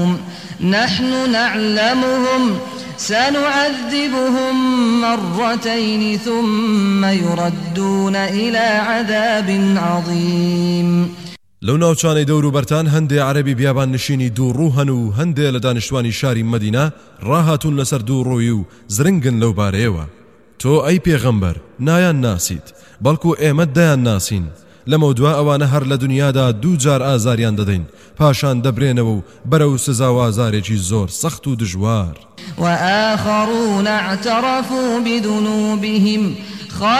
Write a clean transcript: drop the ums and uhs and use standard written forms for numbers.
نحن نعلمهم سنعذبهم مرتين ثم يردون إلى عذاب عظيم. لو ناوچانەی دەور و بەرتان هەندێ عەرەبی بیابان نشینی دوو ڕووهن و هەندێ لە دانیشتوانی شاری مەدینە ڕاهاتون لەسەر دوو ڕۆی و زرنگن لەو بارەیەوە. تۆ ئەی پێغەمبەر نایان ناسیت بەڵکو ئێمە دەیان ناسین. لەمە دوا ئەوانە هەر لە دنیادا دوو جار ئازاریان دەدەین پاشان دەبرێنەوە و بەرەو سزا و ئازارێکی زۆر سەخت و دژوار. وآخرون اعترفوا بذنوبهم